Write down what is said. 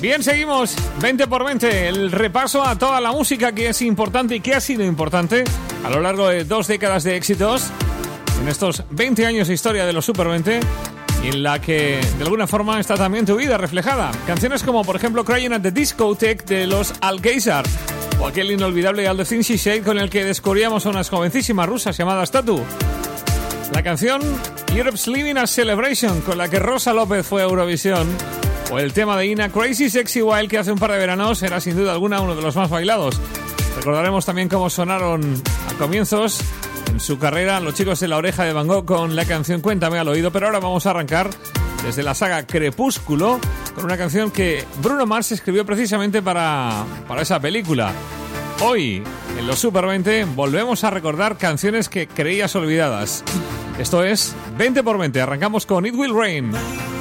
Bien, seguimos 20 por 20, el repaso a toda la música que es importante y que ha sido importante a lo largo de 2 décadas de éxitos en estos 20 años de historia de los Super 20, y en la que de alguna forma está también tu vida reflejada. Canciones como por ejemplo Crying at the Discotheque de los Alcázar, o aquel inolvidable All the Things She Said con el que descubríamos a unas jovencísimas rusas llamadas Tatu. La canción Europe's Living a Celebration con la que Rosa López fue a Eurovisión, o el tema de Ina Crazy Sexy Wild, que hace un par de veranos era sin duda alguna uno de los más bailados. Recordaremos también cómo sonaron a comienzos en su carrera los chicos de La Oreja de Van Gogh con la canción Cuéntame al oído, pero ahora vamos a arrancar desde la saga Crepúsculo con una canción que Bruno Mars escribió precisamente para esa película. Hoy, en los Super 20, volvemos a recordar canciones que creías olvidadas. Esto es 20 por 20, arrancamos con It Will Rain.